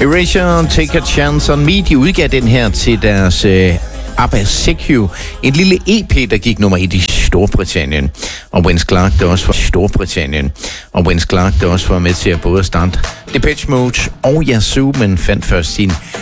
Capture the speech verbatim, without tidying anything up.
Erasure, Take a Chance on Me, de udgav den her til deres uh, ABBA Secu, en lille E P, der gik nummer et i Storbritannien. Og Vince Clarke, der også var Storbritannien. Og Vince Clarke, der også var med til at både starte Depeche Mode og Yazoo, men fandt først sin